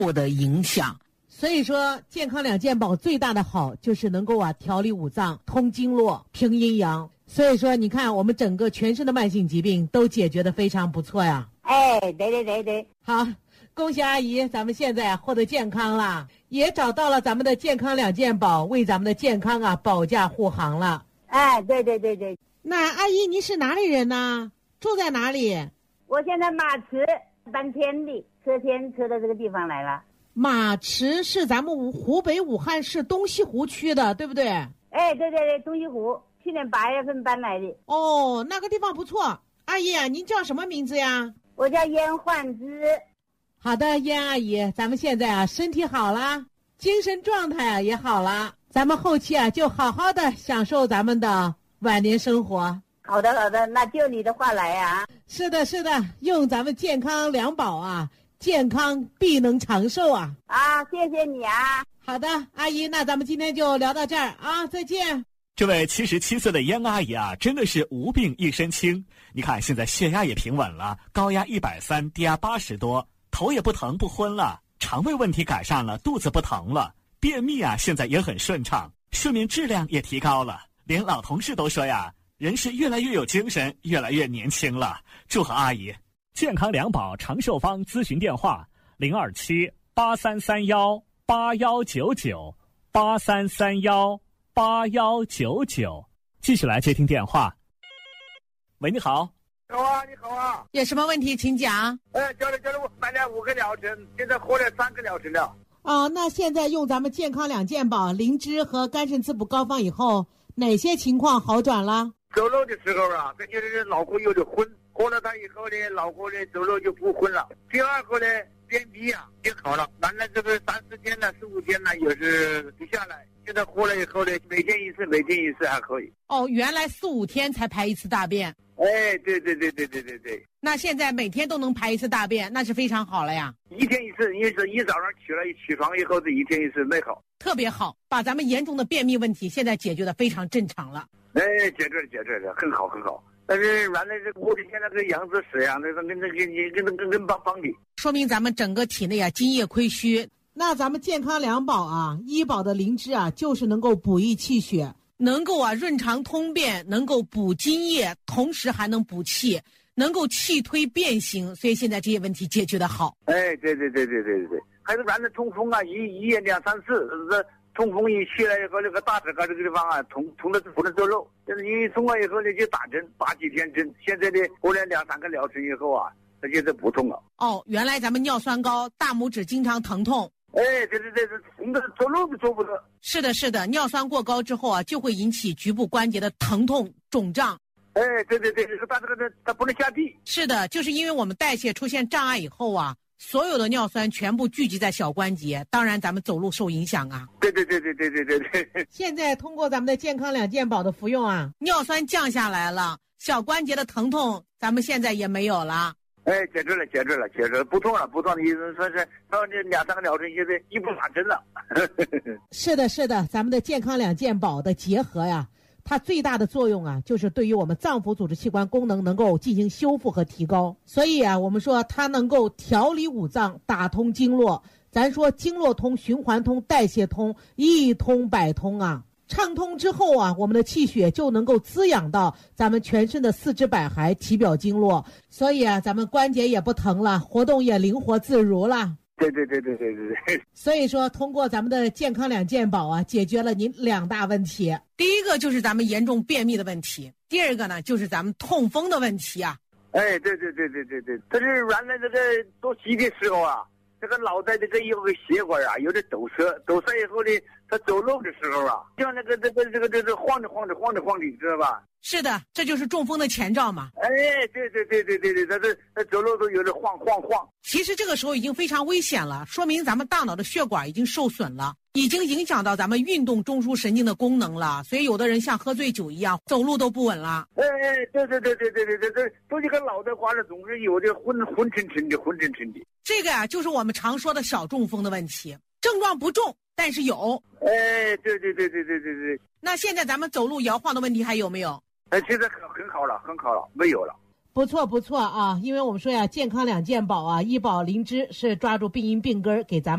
我的影响。所以说健康两件宝最大的好就是能够调理五脏、通经络、平阴阳。所以说你看我们整个全身的慢性疾病都解决得非常不错呀。 哎，对， 好，恭喜阿姨，咱们现在获得健康了，也找到了咱们的健康两件宝，为咱们的健康保驾护航了。 哎，对。 那阿姨您是哪里人呢？住在哪里？ 我现在马池搬迁的，车到这个地方来了。 马池是咱们湖北武汉市东西湖区的，对不对？ 哎，对，东西湖，去年8月份搬来的。 哦，那个地方不错。阿姨您叫什么名字呀？ 我叫燕焕芝。 好的，燕阿姨，咱们现在身体好了，精神状态也好了，咱们后期就好好的享受咱们的晚年生活。 好的，那就你的话来啊。 是的，用咱们健康两宝健康必能长寿啊！ 谢谢你啊！ 好的，阿姨，那咱们今天就聊到这儿再见。 这位77岁的燕阿姨真的是无病一身轻。你看，现在血压也平稳了，高压130，低压80多，头也不疼不昏了，肠胃问题改善了，肚子不疼了，便秘现在也很顺畅，睡眠质量也提高了，连老同事都说人是越来越有精神，越来越年轻了。祝贺阿姨！健康两宝长寿方咨询电话：027-8331-8199，8331-8199。继续来接听电话。喂，你好。 你好啊。 有什么问题请讲。 叫了我买了5个疗程，现在喝了3个疗程了。 那现在用咱们健康两件宝灵芝和肝肾滋补膏方以后，哪些情况好转了？ 走路的时候这就是脑壳有点昏，喝了它以后呢，脑壳呢走路就不昏了。第二个呢，便秘也好了，原来这个3-4天呢、4-5天呢也是不下来，现在喝了以后呢，每天一次还可以。 原来4-5天才排一次大便。 哎，对。 那现在每天都能排一次大便，那是非常好了呀。 一天一次，因为是一早上起床以后是一天一次，没好。 特别好，把咱们严重的便秘问题现在解决得非常正常了。 解决了，很好。但是原来我的现在这样子是样的，跟帮的， 说明咱们整个体内津液亏虚。那咱们健康两宝医宝的灵芝就是能够补益气血，能够润肠通便，能够补津液，同时还能补气，能够气推变形，所以现在这些问题解决得好。 对。还是原来痛风1夜2-3次，痛风一起来以后，那个大指甲这个地方痛的不能走路。就是因为痛了以后呢，就打针，8几天针。现在呢，过了2-3个疗程以后它现在不痛了。 原来咱们尿酸高，大拇指经常疼痛。 对，痛的走路都走不得。 是的，尿酸过高之后就会引起局部关节的疼痛、肿胀。 对，它不能下地。是的，就是因为我们代谢出现障碍以后所有的尿酸全部聚集在小关节，当然咱们走路受影响对。 现在通过咱们的健康两件宝的服用尿酸降下来了，小关节的疼痛咱们现在也没有了。 解决了，不痛了。医生说是到这2-3个疗程，现在一不打针了。 是的，咱们的健康两件宝的结合它最大的作用就是对于我们脏腑组织器官功能能够进行修复和提高。所以我们说它能够调理五脏，打通经络。咱说经络通、循环通、代谢通，一通百通畅通之后我们的气血就能够滋养到咱们全身的四肢百骸、体表经络，所以咱们关节也不疼了，活动也灵活自如了。 对。 所以说通过咱们的健康两件宝解决了您2大问题。第一个就是咱们严重便秘的问题，第二个呢就是咱们痛风的问题对。这是原来这个做戏的时候这个脑袋这个有个血管有点堵塞以后呢，他走路的时候像那个晃着的，知道吧？ 是的，这就是中风的前兆嘛。 对，他走路都有点晃。 其实这个时候已经非常危险了，说明咱们大脑的血管已经受损了，已经影响到咱们运动中枢神经的功能了，所以有的人像喝醉酒一样，走路都不稳了。 对，都这个脑袋瓜子总是有点昏沉沉的。 这个就是我们常说的小中风的问题，症状不重，但是有。 对。 那现在咱们走路摇晃的问题还有没有？ 现在很好了，没有了。 不错因为我们说健康两件宝医宝灵芝是抓住病因病根给咱们